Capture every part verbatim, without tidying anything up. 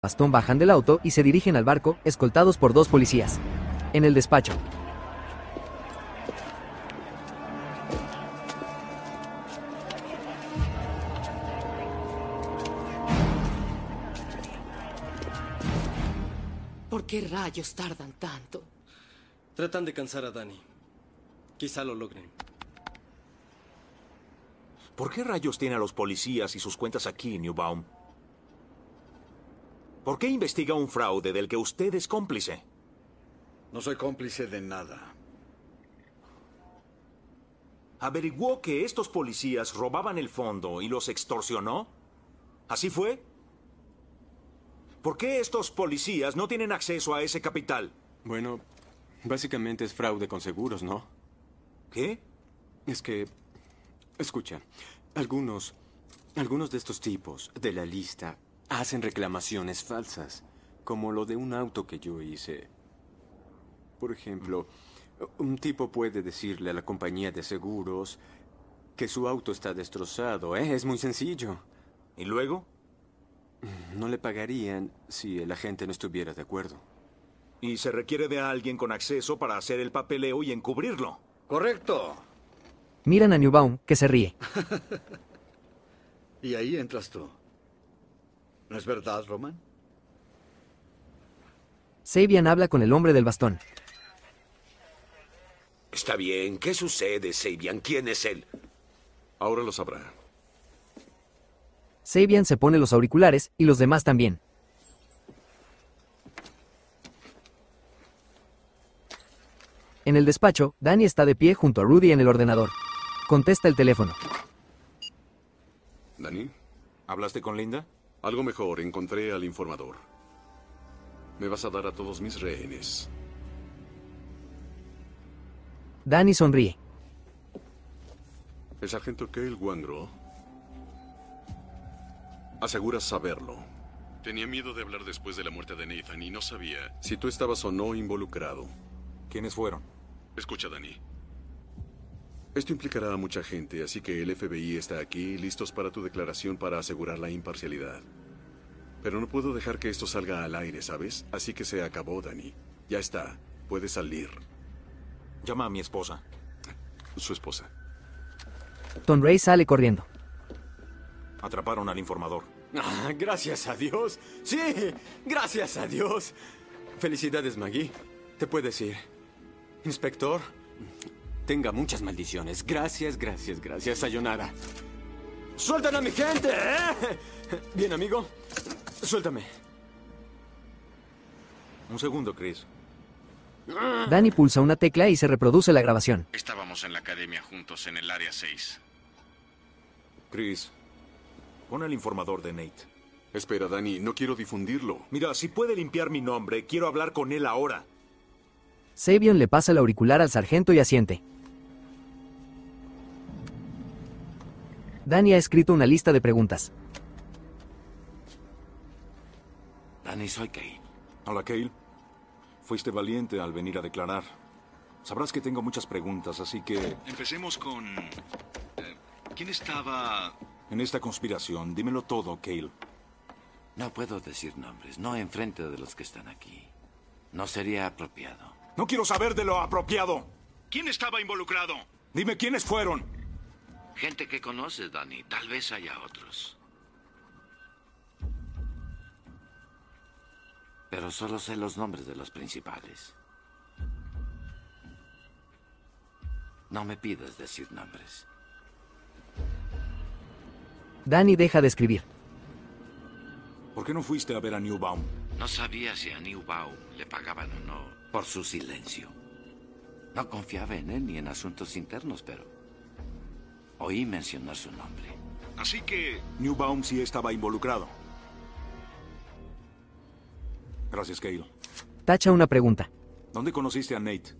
Bastón bajan del auto y se dirigen al barco, escoltados por dos policías. En el despacho. ¿Por qué rayos tardan tanto? Tratan de cansar a Danny. Quizá lo logren. ¿Por qué rayos tiene a los policías y sus cuentas aquí, Newbaum? ¿Por qué investiga un fraude del que usted es cómplice? No soy cómplice de nada. ¿Averiguó que estos policías robaban el fondo y los extorsionó? ¿Así fue? ¿Por qué estos policías no tienen acceso a ese capital? Bueno, básicamente es fraude con seguros, ¿no? ¿Qué? Es que... Escucha, algunos... Algunos de estos tipos de la lista hacen reclamaciones falsas, como lo de un auto que yo hice. Por ejemplo, un tipo puede decirle a la compañía de seguros que su auto está destrozado, ¿eh? Es muy sencillo. ¿Y luego? No le pagarían si el agente no estuviera de acuerdo. Y se requiere de alguien con acceso para hacer el papeleo y encubrirlo. Correcto. Miran a Newbaum, que se ríe. Y ahí entras tú. ¿No es verdad, Roman? Sabian habla con el hombre del bastón. Está bien. ¿Qué sucede, Sabian? ¿Quién es él? Ahora lo sabrá. Sabian se pone los auriculares y los demás también. En el despacho, Danny está de pie junto a Rudy en el ordenador. Contesta el teléfono. ¿Danny? ¿Hablaste con Linda? Algo mejor. Encontré al informador. Me vas a dar a todos mis rehenes. Danny sonríe. El sargento Cale Wangro asegura saberlo. Tenía miedo de hablar después de la muerte de Nathan y no sabía si tú estabas o no involucrado. ¿Quiénes fueron? Escucha, Danny. Esto implicará a mucha gente, así que el F B I está aquí, listos para tu declaración para asegurar la imparcialidad. Pero no puedo dejar que esto salga al aire, ¿sabes? Así que se acabó, Danny. Ya está. Puedes salir. Llama a mi esposa. Su esposa. Tom Ray sale corriendo. Atraparon al informador. Ah, gracias a Dios. Sí, gracias a Dios. Felicidades, Maggie. Te puedes ir. Inspector, tenga muchas maldiciones. Gracias, gracias, gracias. Sayonara. ¡Sueltan a mi gente! ¿eh? Bien, amigo. Suéltame. Un segundo, Chris. Danny pulsa una tecla y se reproduce la grabación. Estábamos en la academia juntos en el área seis. Chris, pon al informador de Nate. Espera, Danny, no quiero difundirlo. Mira, si puede limpiar mi nombre, quiero hablar con él ahora. Sabian le pasa el auricular al sargento y asiente. Danny ha escrito una lista de preguntas. Danny, soy Cale. Hola, Cale. Fuiste valiente al venir a declarar. Sabrás que tengo muchas preguntas, así que... Empecemos con... eh, ¿Quién estaba...? En esta conspiración, dímelo todo, Cale. No puedo decir nombres, no enfrente de los que están aquí. No sería apropiado. No quiero saber de lo apropiado. ¿Quién estaba involucrado? Dime quiénes fueron. Gente que conoces, Danny. Tal vez haya otros. Pero solo sé los nombres de los principales. No me pidas decir nombres. Danny deja de escribir. ¿Por qué no fuiste a ver a Newbaum? No sabía si a Newbaum le pagaban o no por su silencio. No confiaba en él ni en asuntos internos, pero oí mencionar su nombre. Así que... Newbaum sí estaba involucrado. Gracias, Cale. Tacha una pregunta. ¿Dónde conociste a Nate?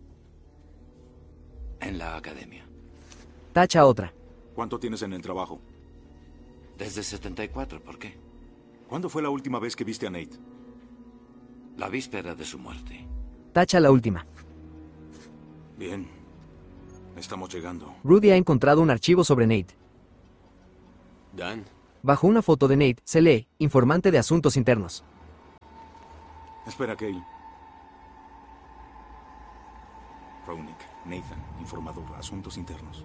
En la academia. Tacha otra. ¿Cuánto tienes en el trabajo? Desde setenta y cuatro, ¿por qué? ¿Cuándo fue la última vez que viste a Nate? La víspera de su muerte. Tacha la última. Bien. Estamos llegando. Rudy ha encontrado un archivo sobre Nate. Dan. Bajo una foto de Nate, se lee, informante de asuntos internos. Espera, Cale. Ronick, Nathan, informador, asuntos internos.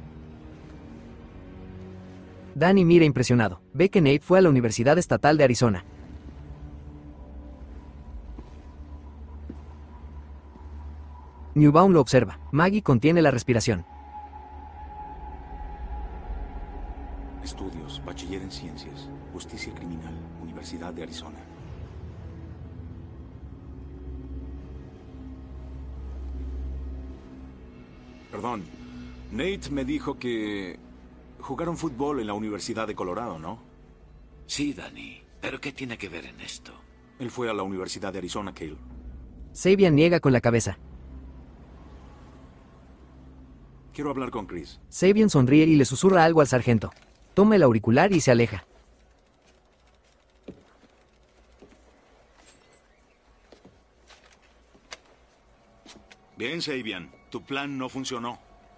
Danny mira impresionado. Ve que Nate fue a la Universidad Estatal de Arizona. Newbaum lo observa. Maggie contiene la respiración. Estudios, bachiller en ciencias, justicia criminal, Universidad de Arizona. Perdón, Nate me dijo que jugaron fútbol en la Universidad de Colorado, ¿no? Sí, Danny. ¿Pero qué tiene que ver en esto? Él fue a la Universidad de Arizona, Cale. Sabian niega con la cabeza. Quiero hablar con Chris. Sabian sonríe y le susurra algo al sargento. Toma el auricular y se aleja. Bien, Sabian. Tu plan no funcionó.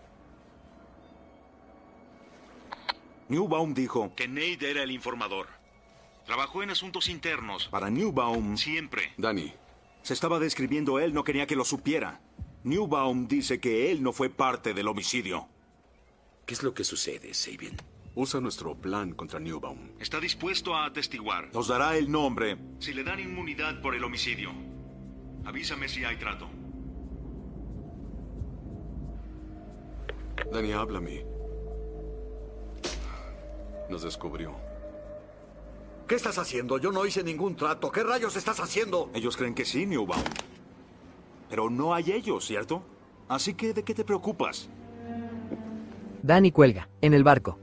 Newbaum dijo Que Nate era el informador. Trabajó en asuntos internos. para Newbaum Siempre. Danny, se estaba describiendo él, no quería que lo supiera. Newbaum dice que él no fue parte del homicidio. ¿Qué es lo que sucede, Sabian? usa nuestro plan contra Newbaum. Está dispuesto a atestiguar. Nos dará el nombre. Si le dan inmunidad por el homicidio, avísame si hay trato. Danny, háblame. Nos descubrió. ¿Qué estás haciendo? Yo no hice ningún trato. ¿Qué rayos estás haciendo? Ellos creen que sí, Newbaum. Pero no hay ellos, ¿cierto? Así que, ¿de qué te preocupas? Danny cuelga. En el barco.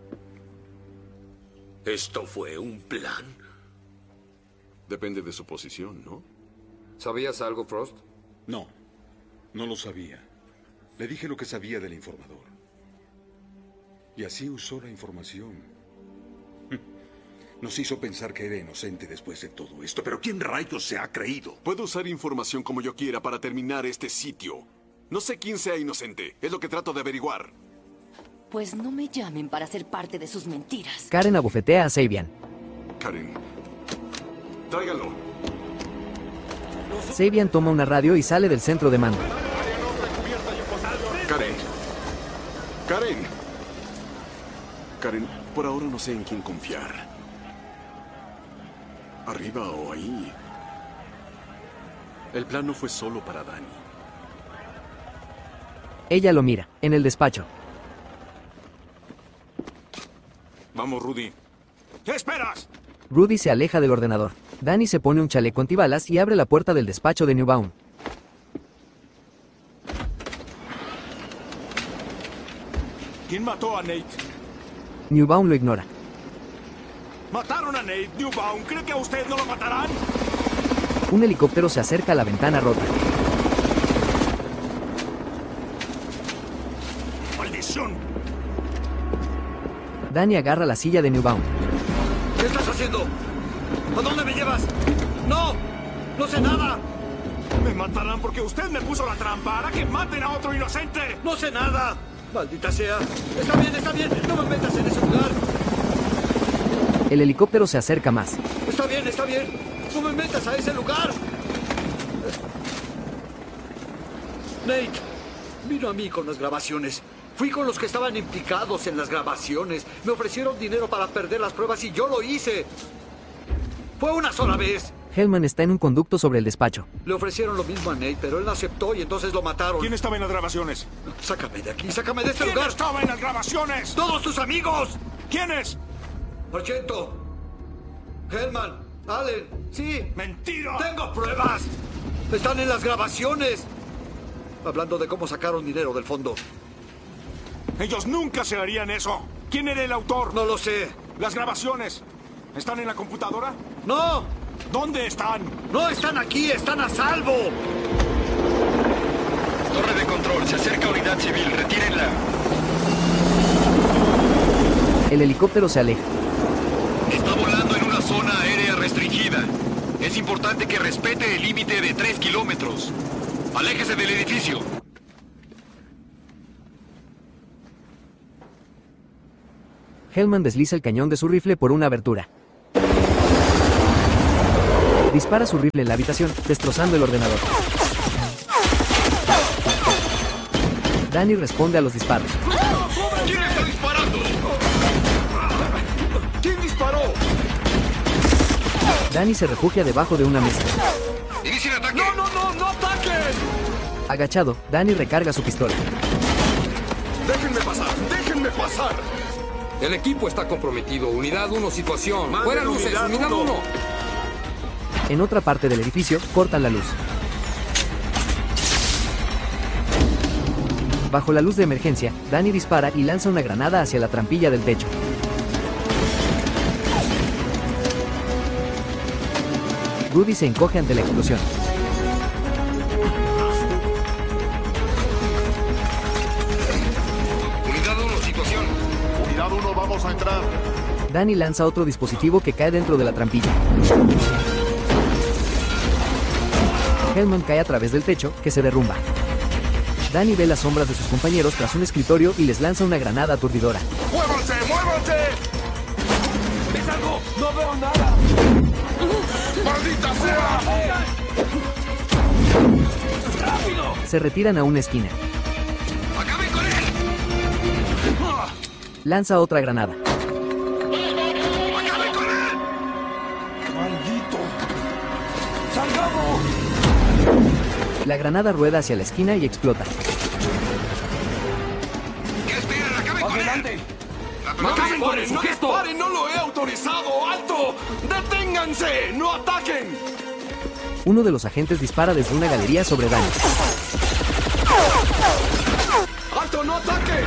¿Esto fue un plan? Depende de su posición, ¿no? ¿Sabías algo, Frost? No, no lo sabía. Le dije lo que sabía del informador. Y así usó la información. Nos hizo pensar que era inocente después de todo esto. ¿Pero quién rayos se ha creído? Puedo usar información como yo quiera para terminar este sitio. No sé quién sea inocente. Es lo que trato de averiguar. Pues no me llamen para ser parte de sus mentiras. Karen abofetea a Sabian. Karen, tráiganlo. Sabian toma una radio y sale del centro de mando. Karen. Karen. Karen, por ahora no sé en quién confiar. Arriba o ahí. El plan no fue solo para Danny. Ella lo mira. En el despacho. Vamos, Rudy. ¿Qué esperas? Rudy se aleja del ordenador. Danny se pone un chaleco antibalas y abre la puerta del despacho de Newbaum. ¿Quién mató a Nate? Newbaum lo ignora. ¡Mataron a Nate! Newbaum, ¿cree que a usted no lo matarán? Un helicóptero se acerca a la ventana rota. ¡Maldición! Danny agarra la silla de Newbaum. ¿Qué estás haciendo? ¿A dónde me llevas? ¡No! ¡No sé nada! Me matarán porque usted me puso la trampa. Hará que maten a otro inocente. ¡No sé nada! ¡Maldita sea! ¡Está bien, está bien! ¡No me metas en ese lugar! El helicóptero se acerca más. ¡Está bien, está bien! ¡No me metas a ese lugar! Nate, vino a mí con las grabaciones. Fui con los que estaban implicados en las grabaciones. Me ofrecieron dinero para perder las pruebas y yo lo hice. Fue una sola vez. Hellman está en un conducto sobre el despacho. Le ofrecieron lo mismo a Nate, pero él aceptó y entonces lo mataron. ¿Quién estaba en las grabaciones? Sácame de aquí, sácame de este ¿Quién lugar. estaba en las grabaciones? ¡Todos tus amigos! ¿Quiénes? Argento, Hellman, Allen, sí. ¡Mentira! ¡Tengo pruebas! Están en las grabaciones. Hablando de cómo sacaron dinero del fondo. Ellos nunca se harían eso. ¿Quién era el autor? No lo sé. ¿Las grabaciones están en la computadora? ¡No! ¿Dónde están? ¡No están aquí! ¡Están a salvo! Torre de control, se acerca unidad civil, retírenla. El helicóptero se aleja. Está volando en una zona aérea restringida. Es importante que respete el límite de tres kilómetros. Aléjese del edificio. Hellman desliza el cañón de su rifle por una abertura. Dispara su rifle en la habitación, destrozando el ordenador. Danny responde a los disparos. ¿Quién está disparando? ¿Quién disparó? Danny se refugia debajo de una mesa. ¡Inicia el ataque! ¡No, no, no! ¡No ataquen! Agachado, Danny recarga su pistola. ¡Déjenme pasar! ¡Déjenme pasar! El equipo está comprometido. Unidad uno, situación. Manden ¡Fuera luces! unidad ¡Unidad uno! uno! En otra parte del edificio, cortan la luz. Bajo la luz de emergencia, Danny dispara y lanza una granada hacia la trampilla del techo. Rudy se encoge ante la explosión. Unidad uno, situación. Unidad uno, vamos a entrar. Danny lanza otro dispositivo que cae dentro de la trampilla. Hellman cae a través del techo, que se derrumba. Danny ve las sombras de sus compañeros tras un escritorio y les lanza una granada aturdidora. ¡Muévanse, muévanse! ¿Ves algo? ¡No veo nada! ¡Maldita sea! ¡Rápido! Se retiran a una esquina. ¡Acaben con él! Lanza otra granada. ¡Acaben con él! ¡Maldito! ¡Salgamos! La granada rueda hacia la esquina y explota. ¿Qué esperan? ¡Acaben con él! ¡Adelante! ¡Acaben con el ¡No sujeto! disparen! ¡No lo he autorizado! ¡Alto! ¡Deténganse! ¡No ataquen! Uno de los agentes dispara desde una galería sobre Danny. ¡Alto! ¡No ataquen!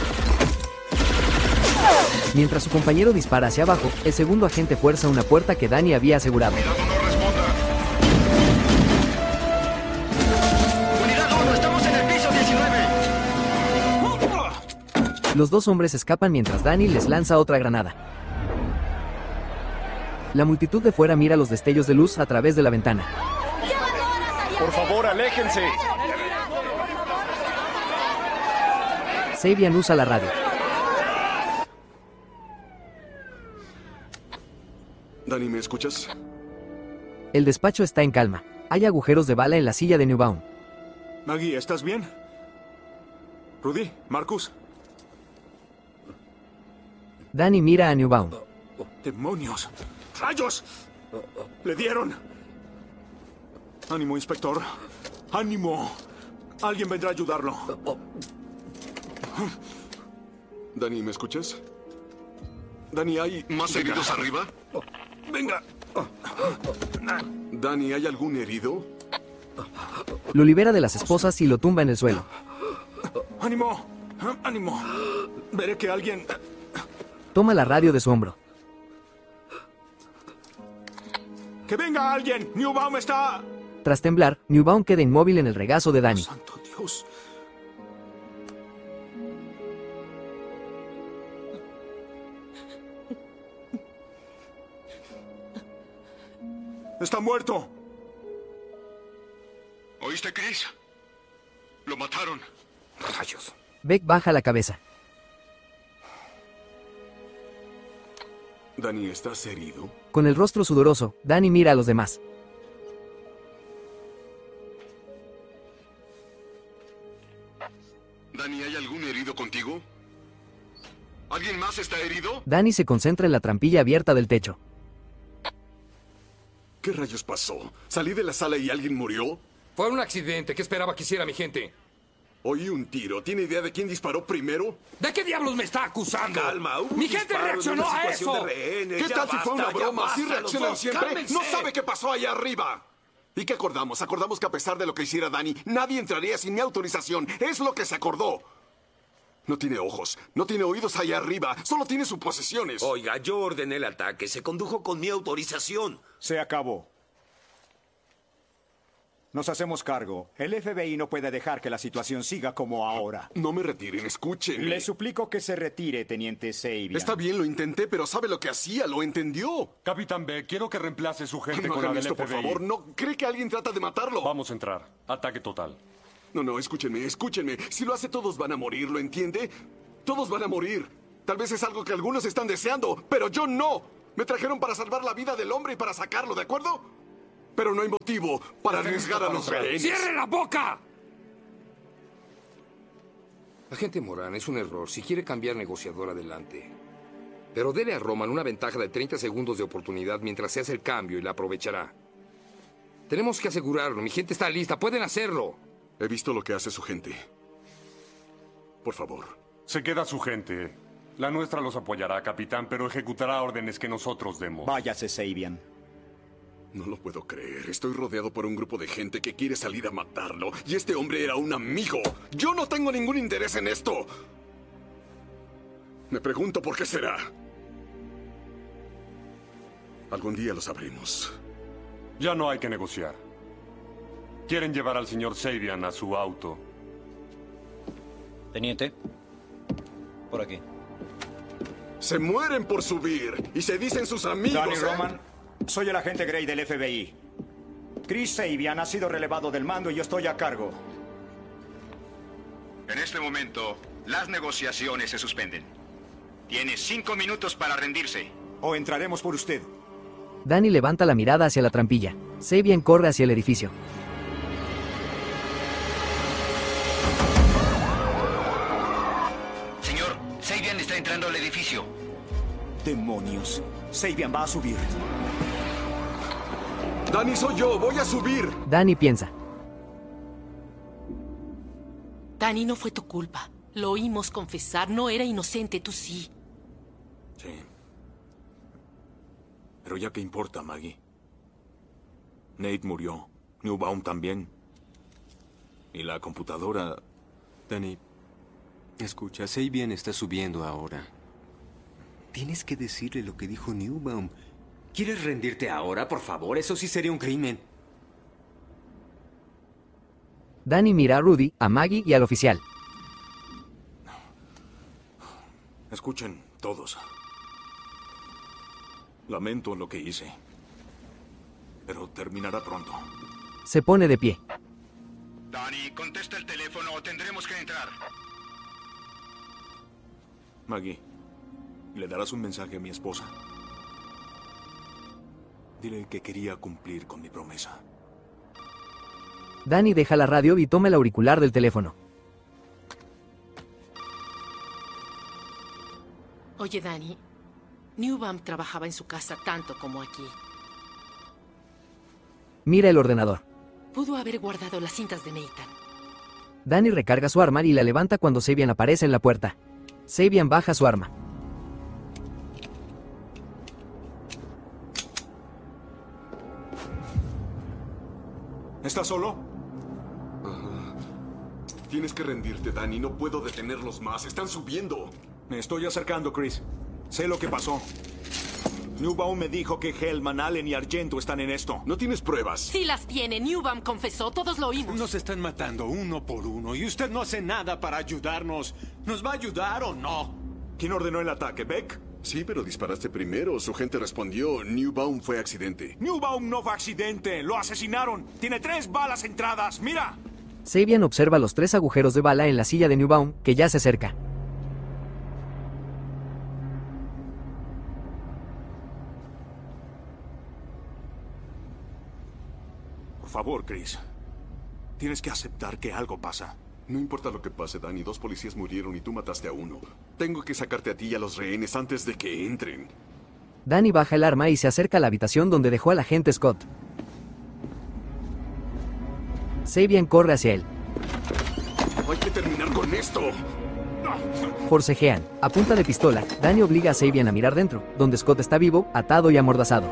Mientras su compañero dispara hacia abajo, el segundo agente fuerza una puerta que Danny había asegurado. Unidad uno, responda. Unidad uno, estamos en el piso diecinueve. Los dos hombres escapan mientras Danny les lanza otra granada. La multitud de fuera mira los destellos de luz a través de la ventana. Por favor, aléjense. Sabian usa la radio. Danny, ¿me escuchas? El despacho está en calma. Hay agujeros de bala en la silla de Newbaum. Maggie, ¿estás bien? Rudy, Marcus. Danny mira a Newbaum. ¡Demonios! ¡Rayos! ¡Le dieron! ¡Ánimo, inspector! ¡Ánimo! Alguien vendrá a ayudarlo. Danny, ¿me escuchas? Danny, ¿hay ¿Más heridos arriba? ¡Venga! Danny, ¿hay algún herido? Lo libera de las esposas y lo tumba en el suelo. ¡Ánimo! ¡Ánimo! Veré que alguien... Toma la radio de su hombro. ¡Que venga alguien! ¡Newbaum está...! Tras temblar, Newbaum queda inmóvil en el regazo de Danny. ¡Santo Dios! ¡Está muerto! ¿Oíste, Chris? Lo mataron. Rayos. Beck baja la cabeza. Danny, ¿estás herido? Con el rostro sudoroso, Danny mira a los demás. Danny, ¿hay algún herido contigo? ¿Alguien más está herido? Danny se concentra en la trampilla abierta del techo. ¿Qué rayos pasó? ¿Salí de la sala y alguien murió? Fue un accidente. ¿Qué esperaba que hiciera mi gente? Oí un tiro. ¿Tiene idea de quién disparó primero? ¿De qué diablos me está acusando? Calma, hubo ¡Mi un gente disparo de reaccionó una a situación eso! de rehenes. ¿Qué Ya tal si fue basta, una ya broma? basta, ¿Sí los reaccionan dos, siempre? cálmense. ¡No sabe qué pasó allá arriba! ¿Y qué acordamos? Acordamos que a pesar de lo que hiciera Danny, nadie entraría sin mi autorización. Es lo que se acordó. No tiene ojos, no tiene oídos allá arriba, solo tiene suposiciones. Oiga, yo ordené el ataque, se condujo con mi autorización. Se acabó. Nos hacemos cargo. El F B I no puede dejar que la situación siga como ahora. No me retiren, escuchen. Le suplico que se retire, teniente Sabian. Está bien, lo intenté, pero sabe lo que hacía, lo entendió. Capitán Beck, quiero que reemplace su gente No con la hagan del esto, F B I. por favor. ¿No cree que alguien trata de matarlo? Vamos a entrar. Ataque total. No, no, escúchenme, escúchenme. Si lo hace, todos van a morir, ¿lo entiende? Todos van a morir. Tal vez es algo que algunos están deseando, pero yo no. Me trajeron para salvar la vida del hombre y para sacarlo, ¿de acuerdo? Pero no hay motivo para arriesgar a los rehenes. ¡Cierre la boca! Agente Moran, es un error. Si quiere cambiar negociador, adelante. Pero dele a Roman una ventaja de treinta segundos de oportunidad mientras se hace el cambio y la aprovechará. Tenemos que asegurarlo. Mi gente está lista. Pueden hacerlo. He visto lo que hace su gente. Por favor. Se queda su gente. La nuestra los apoyará, capitán, pero ejecutará órdenes que nosotros demos. Váyase, Sabian. No lo puedo creer. Estoy rodeado por un grupo de gente que quiere salir a matarlo. Y este hombre era un amigo. Yo no tengo ningún interés en esto. Me pregunto por qué será. Algún día lo sabremos. Ya no hay que negociar. Quieren llevar al señor Sabian a su auto. Teniente. Por aquí. Se mueren por subir. Y se dicen sus amigos. Danny ¿eh? Roman. Soy el agente Gray del F B I. Chris Sabian ha sido relevado del mando y yo estoy a cargo. En este momento, las negociaciones se suspenden. Tiene cinco minutos para rendirse. O entraremos por usted. Danny levanta la mirada hacia la trampilla. Sabian corre hacia el edificio. Señor, Sabian está entrando al edificio. Demonios. Sabian va a subir. Danny, soy yo. Voy a subir. Danny piensa. Danny, no fue tu culpa. Lo oímos confesar. No era inocente, tú sí. Sí. Pero ya qué importa, Maggie. Nate murió. Newbaum también. Y la computadora... Danny, escucha, Sabian está subiendo ahora. Tienes que decirle lo que dijo Newbaum. ¿Quieres rendirte ahora, por favor? Eso sí sería un crimen. Danny mira a Rudy, a Maggie y al oficial. Escuchen, todos. Lamento lo que hice. Pero terminará pronto. Se pone de pie. Danny, contesta el teléfono o tendremos que entrar. Maggie, ¿le darás un mensaje a mi esposa? Dile que quería cumplir con mi promesa. Danny deja la radio y toma el auricular del teléfono. Oye, Danny, Newbaum trabajaba en su casa tanto como aquí. Mira el ordenador. Pudo haber guardado las cintas de Nathan. Danny recarga su arma y la levanta cuando Sabian aparece en la puerta. Sabian baja su arma. ¿Estás solo? Ajá. Tienes que rendirte, Danny. No puedo detenerlos más. Están subiendo. Me estoy acercando, Chris. Sé lo que pasó. Newbaum me dijo que Hellman, Allen y Argento están en esto. No tienes pruebas. Sí las tiene. Newbaum confesó. Todos lo oímos. Nos están matando uno por uno y usted no hace nada para ayudarnos. ¿Nos va a ayudar o no? ¿Quién ordenó el ataque, Beck? Sí, pero disparaste primero. Su gente respondió. Newbaum fue accidente. Newbaum no fue accidente. Lo asesinaron. Tiene tres balas entradas. ¡Mira! Sabian observa los tres agujeros de bala en la silla de Newbaum, que ya se acerca. Por favor, Chris. Tienes que aceptar que algo pasa. No importa lo que pase, Danny. Dos policías murieron y tú mataste a uno. Tengo que sacarte a ti y a los rehenes antes de que entren. Danny baja el arma y se acerca a la habitación donde dejó al agente Scott. Sabian corre hacia él. Hay que terminar con esto. Forcejean. A punta de pistola, Danny obliga a Sabian a mirar dentro, donde Scott está vivo, atado y amordazado.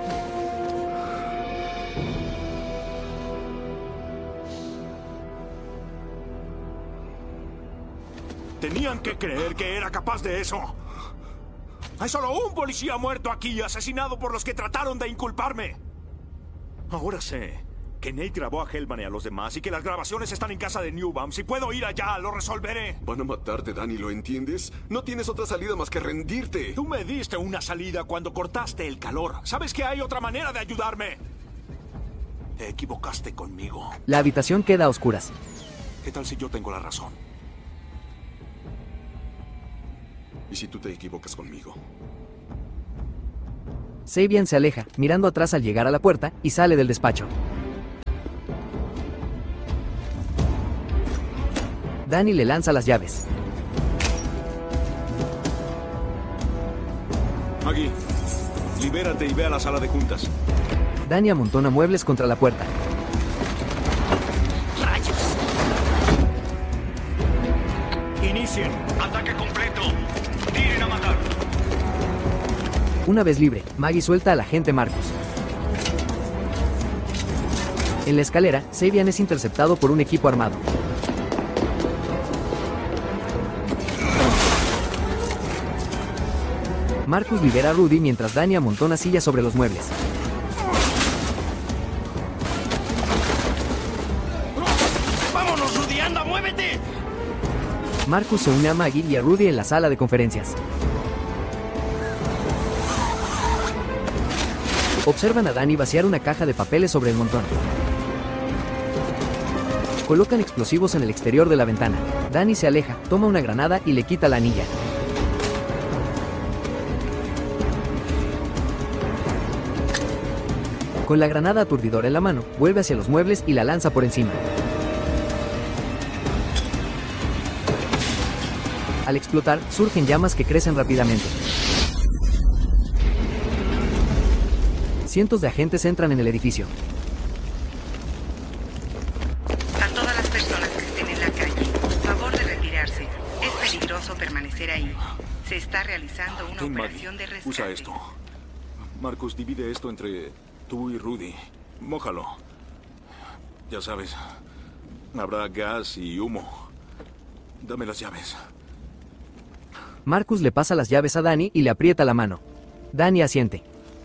Tenían que creer que era capaz de eso. Hay solo un policía muerto aquí, asesinado por los que trataron de inculparme. Ahora sé que Nate grabó a Hellman y a los demás y que las grabaciones están en casa de Newbaum. Si puedo ir allá, lo resolveré. Van a matarte, Danny, ¿lo entiendes? No tienes otra salida más que rendirte. Tú me diste una salida cuando cortaste el calor. ¿Sabes que hay otra manera de ayudarme? Te equivocaste conmigo. La habitación queda a oscuras. ¿Qué tal si yo tengo la razón? ¿Y si tú te equivocas conmigo? Sabian se aleja, mirando atrás al llegar a la puerta, y sale del despacho. Dani le lanza las llaves. Maggie, libérate y ve a la sala de juntas. Dani amontona muebles contra la puerta. ¡Rayos! Inicien. Ataque completo. Tiren a matar. Una vez libre, Maggie suelta al agente Marcus. En la escalera, Sabian es interceptado por un equipo armado. Marcus libera a Rudy mientras Dani amontona sillas sobre los muebles. ¡Vámonos, Rudy! ¡Anda, muévete! Marcus se une a Maggie y a Rudy en la sala de conferencias. Observan a Dani vaciar una caja de papeles sobre el montón. Colocan explosivos en el exterior de la ventana. Dani se aleja, toma una granada y le quita la anilla. Con la granada aturdidora en la mano, vuelve hacia los muebles y la lanza por encima. Al explotar, surgen llamas que crecen rápidamente. Cientos de agentes entran en el edificio. A todas las personas que estén en la calle, favor de retirarse. Es peligroso permanecer ahí. Se está realizando una Ten, operación Maggie, de rescate. usa esto. Marcus, divide esto entre tú y Rudy. Mójalo. Ya sabes, habrá gas y humo. Dame las llaves. Marcus le pasa las llaves a Dani y le aprieta la mano. Dani asiente.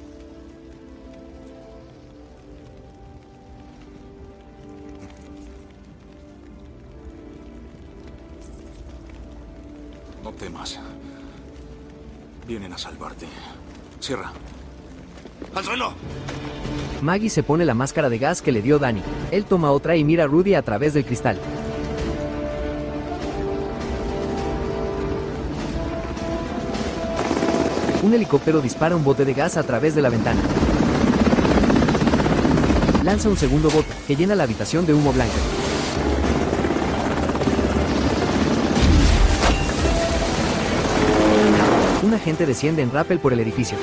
No temas. Vienen a salvarte. Cierra. ¡Al suelo! Maggie se pone la máscara de gas que le dio Dani. Él toma otra y mira a Rudy a través del cristal. Un helicóptero dispara un bote de gas a través de la ventana. Lanza un segundo bote, que llena la habitación de humo blanco. Un agente desciende en rappel por el edificio.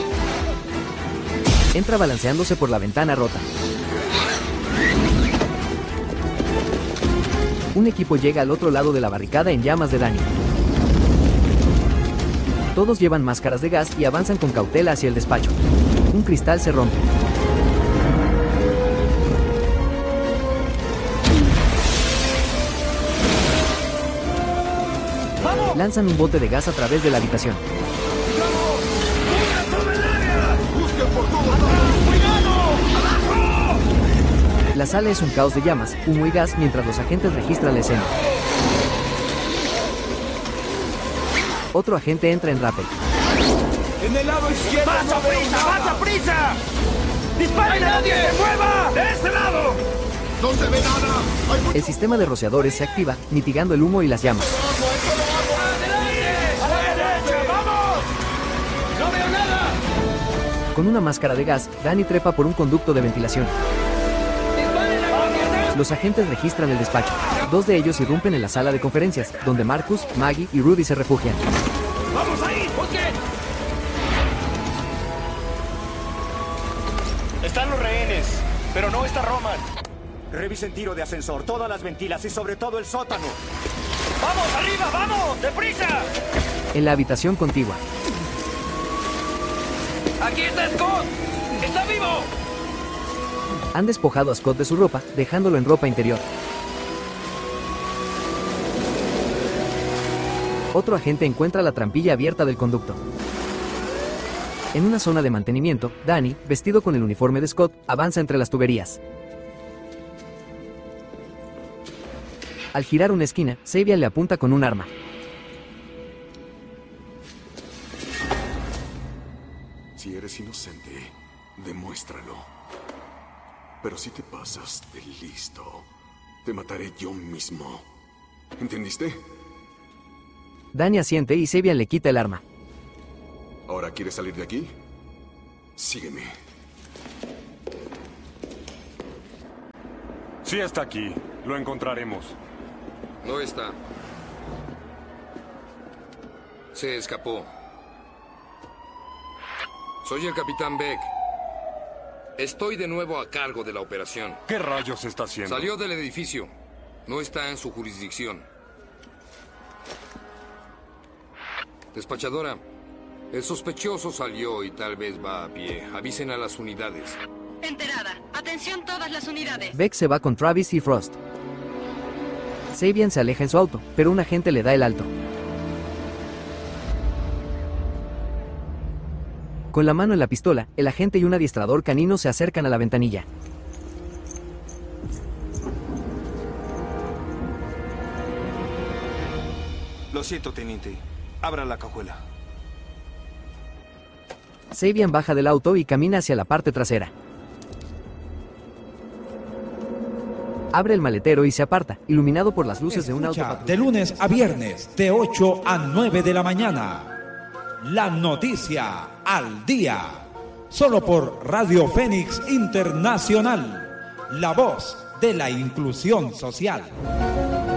Entra balanceándose por la ventana rota. Un equipo llega al otro lado de la barricada en llamas de Dani. Todos llevan máscaras de gas y avanzan con cautela hacia el despacho. Un cristal se rompe. Lanzan un bote de gas a través de la habitación. La sala es un caos de llamas, humo y gas mientras los agentes registran la escena. Otro agente entra en rappel. ¡En el lado izquierdo! ¡Más a prisa! ¡Más a prisa! ¡Disparen! ¡Nadie se mueva! ¡De ese lado! ¡No se ve nada! El sistema de rociadores se activa, mitigando el humo y las llamas. ¡Vamos! ¡No veo nada! Con una máscara de gas, Dani trepa por un conducto de ventilación. Los agentes registran el despacho. Dos de ellos irrumpen en la sala de conferencias, donde Marcus, Maggie y Rudy se refugian. ¡Vamos ahí! ¡Busquen! Están los rehenes, pero no está Roman. Revisen tiro de ascensor, todas las ventilas y sobre todo el sótano. ¡Vamos, arriba, vamos! ¡Deprisa! En la habitación contigua. ¡Aquí está Scott! ¡Está vivo! Han despojado a Scott de su ropa, dejándolo en ropa interior. Otro agente encuentra la trampilla abierta del conducto. En una zona de mantenimiento, Dani, vestido con el uniforme de Scott, avanza entre las tuberías. Al girar una esquina, Sabian le apunta con un arma. Si eres inocente, demuéstralo. Pero si te pasas de listo, te mataré yo mismo. ¿Entendiste? Dani asiente y Sabian le quita el arma. ¿Ahora quieres salir de aquí? Sígueme. Sí está aquí. Lo encontraremos. No está. Se escapó. Soy el Capitán Beck. Estoy de nuevo a cargo de la operación. ¿Qué rayos está haciendo? Salió del edificio. No está en su jurisdicción. Despachadora, el sospechoso salió y tal vez va a pie. Avisen a las unidades. Enterada. Atención todas las unidades. Beck se va con Travis y Frost. Sabian se aleja en su auto, pero un agente le da el alto. Con la mano en la pistola, el agente y un adiestrador canino se acercan a la ventanilla. Lo siento, teniente. Abra la cajuela. Sabian baja del auto y camina hacia la parte trasera. Abre el maletero y se aparta, iluminado por las luces de un auto patrulla. De lunes a viernes, de ocho a nueve de la mañana. La noticia al día. Solo por Radio Fénix Internacional. La voz de la inclusión social.